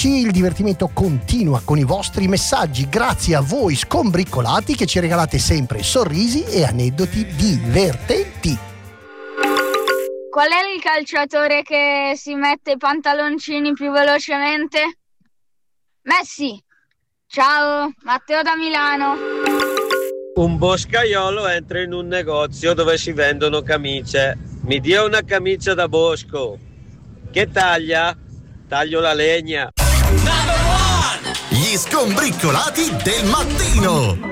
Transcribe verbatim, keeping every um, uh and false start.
Il divertimento continua con i vostri messaggi, grazie a voi scombriccolati che ci regalate sempre sorrisi e aneddoti divertenti. Qual è il calciatore che si mette i pantaloncini più velocemente? Messi. Ciao, Matteo da Milano. Un boscaiolo entra in un negozio dove si vendono camicie. Mi dia una camicia da bosco. Che taglia? Taglio la legna. Gli scombriccolati del mattino.